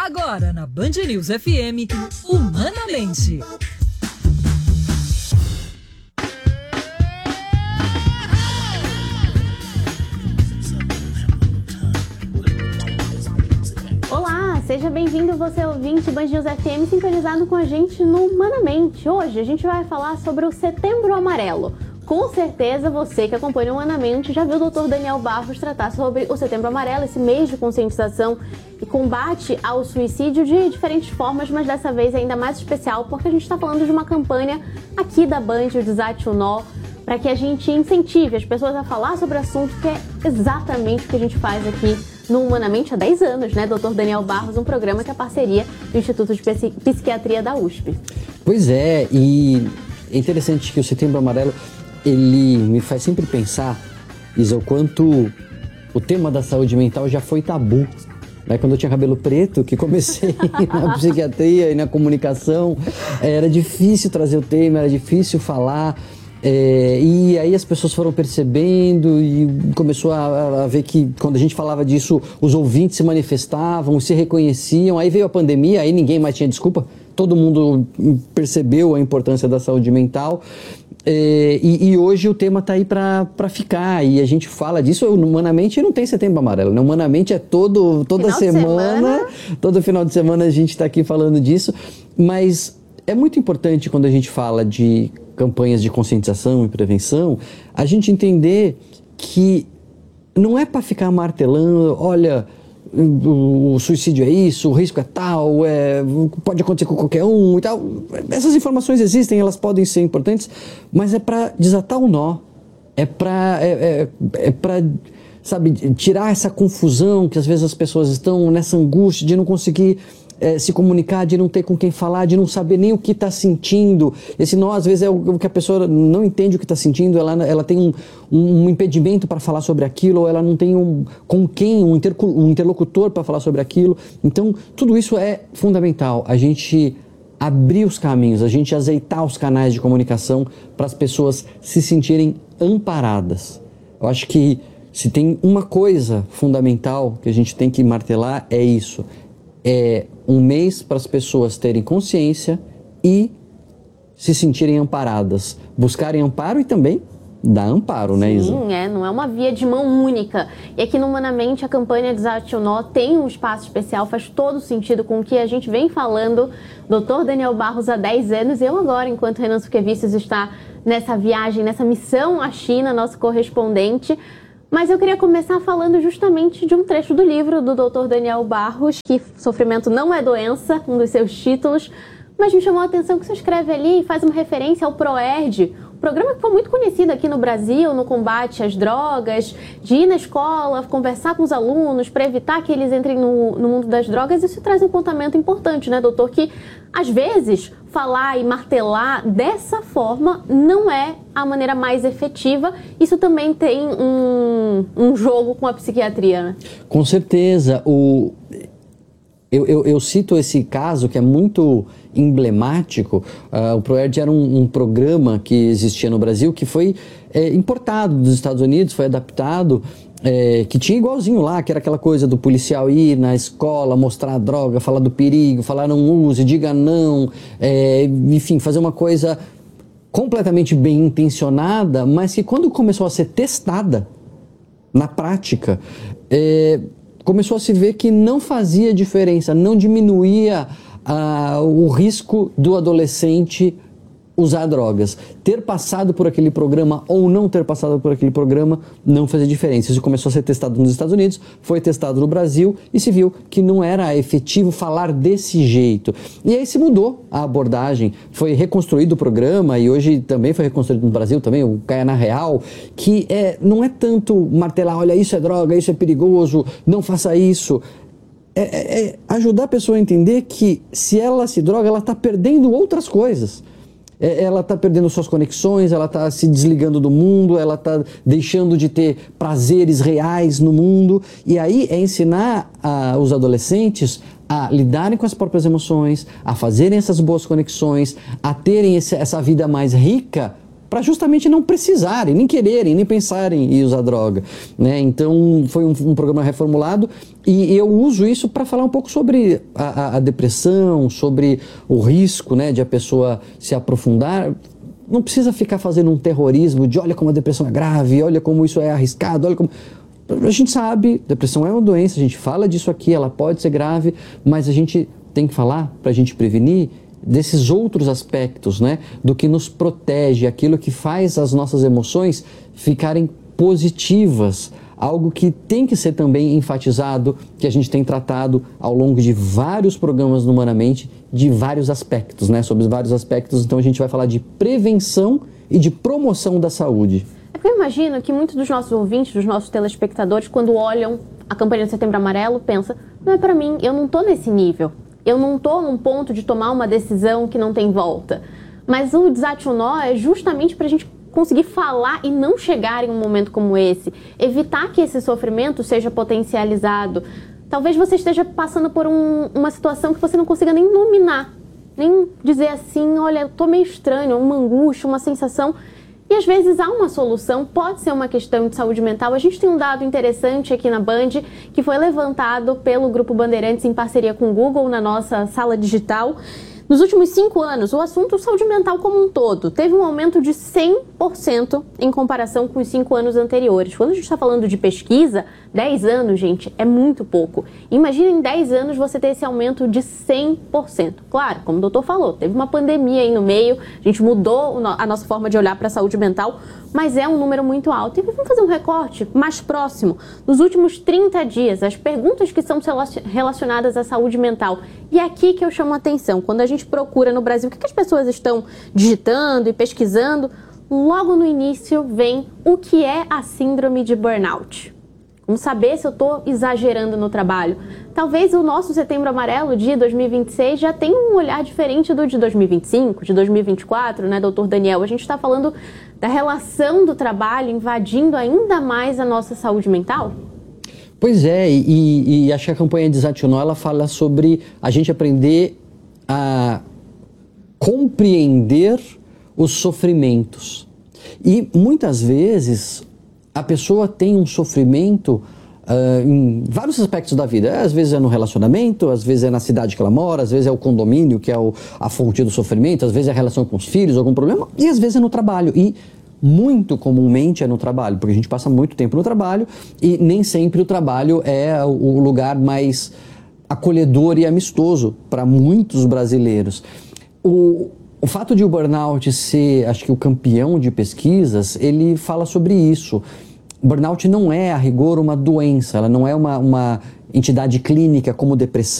Agora na Band News FM, Humanamente. Olá, seja bem-vindo você ouvinte Band News FM sintonizado com a gente no Humanamente. Hoje a gente vai falar sobre o Setembro Amarelo. Com certeza você que acompanha o Humanamente já viu o Dr. Daniel Barros tratar sobre o Setembro Amarelo, esse mês de conscientização e combate ao suicídio de diferentes formas, mas dessa vez ainda mais especial porque a gente está falando de uma campanha aqui da Band, o Desate o Nó, para que a gente incentive as pessoas a falar sobre o assunto, que é exatamente o que a gente faz aqui no Humanamente há 10 anos, né, Dr. Daniel Barros, um programa que é parceria do Instituto de Psiquiatria da USP. Pois é, e é interessante que o Setembro Amarelo, ele me faz sempre pensar, Isa, o quanto o tema da saúde mental já foi tabu. Né? Quando eu tinha cabelo preto, que comecei na psiquiatria e na comunicação, era difícil trazer o tema, era difícil falar. E aí as pessoas foram percebendo e começou a ver que quando a gente falava disso, os ouvintes se manifestavam, se reconheciam. Aí veio a pandemia, aí ninguém mais tinha desculpa. Todo mundo percebeu a importância da saúde mental. E hoje o tema está aí para ficar, e a gente fala disso. Humanamente não tem Setembro Amarelo, né? Humanamente é toda semana, todo final de semana a gente está aqui falando disso, mas é muito importante quando a gente fala de campanhas de conscientização e prevenção, a gente entender que não é para ficar martelando, olha, o suicídio é isso, o risco é tal, pode acontecer com qualquer um e tal. Essas informações existem, elas podem ser importantes, mas é para desatar o nó, é para sabe, tirar essa confusão que às vezes as pessoas estão nessa angústia de não conseguir se comunicar, de não ter com quem falar, de não saber nem o que está sentindo. Esse nó, às vezes, é o que a pessoa não entende o que está sentindo, ela tem um impedimento para falar sobre aquilo, ou ela não tem um interlocutor para falar sobre aquilo. Então, tudo isso é fundamental, a gente abrir os caminhos, a gente azeitar os canais de comunicação para as pessoas se sentirem amparadas. Eu acho que se tem uma coisa fundamental que a gente tem que martelar, é isso. É um mês para as pessoas terem consciência e se sentirem amparadas, buscarem amparo e também dar amparo, né, Isa? Sim, não é uma via de mão única. E aqui no Humanamente a campanha Desate o Nó tem um espaço especial, faz todo sentido com o que a gente vem falando, Dr. Daniel Barros há 10 anos, eu agora, enquanto Renan Suquevicius está nessa viagem, nessa missão à China, nosso correspondente. Mas eu queria começar falando justamente de um trecho do livro do Dr. Daniel Barros, que Sofrimento Não é Doença, um dos seus títulos, mas me chamou a atenção que você escreve ali e faz uma referência ao ProERD, um programa que foi muito conhecido aqui no Brasil no combate às drogas, de ir na escola, conversar com os alunos para evitar que eles entrem no mundo das drogas. Isso traz um apontamento importante, né, doutor? Que às vezes falar e martelar dessa forma não é a maneira mais efetiva. Isso também tem um jogo com a psiquiatria, né? Com certeza. Eu cito esse caso que é muito emblemático. O ProERD era um programa que existia no Brasil, que foi importado dos Estados Unidos, foi adaptado, que tinha igualzinho lá, que era aquela coisa do policial ir na escola, mostrar a droga, falar do perigo, falar não use, diga não, enfim, fazer uma coisa completamente bem intencionada, mas que quando começou a ser testada na prática, começou a se ver que não fazia diferença, não diminuía o risco do adolescente usar drogas. Ter passado por aquele programa ou não ter passado por aquele programa não fazia diferença. Isso começou a ser testado nos Estados Unidos, foi testado no Brasil e se viu que não era efetivo falar desse jeito. E aí se mudou a abordagem, foi reconstruído o programa e hoje também foi reconstruído no Brasil, também o Caia na Real, que não é tanto martelar, olha, isso é droga, isso é perigoso, não faça isso. Ajudar a pessoa a entender que se ela se droga, ela está perdendo outras coisas. Ela está perdendo suas conexões, ela está se desligando do mundo, ela está deixando de ter prazeres reais no mundo. E aí é ensinar os adolescentes a lidarem com as próprias emoções, a fazerem essas boas conexões, a terem essa vida mais rica para justamente não precisarem, nem quererem, nem pensarem em usar droga, né? Então foi um programa reformulado e eu uso isso para falar um pouco sobre a depressão, sobre o risco, né, de a pessoa se aprofundar. Não precisa ficar fazendo um terrorismo de olha como a depressão é grave, olha como isso é arriscado, olha como... A gente sabe, depressão é uma doença, a gente fala disso aqui, ela pode ser grave, mas a gente tem que falar para a gente prevenir desses outros aspectos, né? Do que nos protege, aquilo que faz as nossas emoções ficarem positivas. Algo que tem que ser também enfatizado, que a gente tem tratado ao longo de vários programas no Humanamente, de vários aspectos, né? Sobre vários aspectos, então a gente vai falar de prevenção e de promoção da saúde. É porque eu imagino que muitos dos nossos ouvintes, dos nossos telespectadores, quando olham a campanha de Setembro Amarelo, pensam, não é para mim, eu não tô nesse nível. Eu não estou num ponto de tomar uma decisão que não tem volta. Mas o Desate o Nó é justamente para a gente conseguir falar e não chegar em um momento como esse. Evitar que esse sofrimento seja potencializado. Talvez você esteja passando por uma situação que você não consiga nem nominar. Nem dizer assim, olha, eu estou meio estranho, uma angústia, uma sensação... E às vezes há uma solução, pode ser uma questão de saúde mental. A gente tem um dado interessante aqui na Band, que foi levantado pelo Grupo Bandeirantes em parceria com o Google na nossa sala digital. Nos últimos 5 anos, o assunto saúde mental como um todo teve um aumento de 100% em comparação com os 5 anos anteriores. Quando a gente está falando de pesquisa, 10 anos, gente, é muito pouco. Imagina em 10 anos você ter esse aumento de 100%. Claro, como o doutor falou, teve uma pandemia aí no meio, a gente mudou a nossa forma de olhar para a saúde mental, mas é um número muito alto. E vamos fazer um recorte mais próximo. Nos últimos 30 dias, as perguntas que são relacionadas à saúde mental. E é aqui que eu chamo a atenção. Quando a gente procura no Brasil o que as pessoas estão digitando e pesquisando, logo no início vem o que é a síndrome de burnout. Vamos saber se eu estou exagerando no trabalho. Talvez o nosso Setembro Amarelo de 2026 já tenha um olhar diferente do de 2025, de 2024, né, doutor Daniel? A gente está falando da relação do trabalho invadindo ainda mais a nossa saúde mental? Pois é, e acho que a campanha Desate o Nó, ela fala sobre a gente aprender a compreender os sofrimentos. E muitas vezes a pessoa tem um sofrimento em vários aspectos da vida. Às vezes é no relacionamento, às vezes é na cidade que ela mora, às vezes é o condomínio que é a fonte do sofrimento, às vezes é a relação com os filhos, algum problema, e às vezes é no trabalho. E muito comumente é no trabalho, porque a gente passa muito tempo no trabalho e nem sempre o trabalho é o lugar mais acolhedor e amistoso para muitos brasileiros. O fato de o burnout ser, acho que o campeão de pesquisas, ele fala sobre isso. Burnout não é, a rigor, uma doença, ela não é uma entidade clínica como depressão,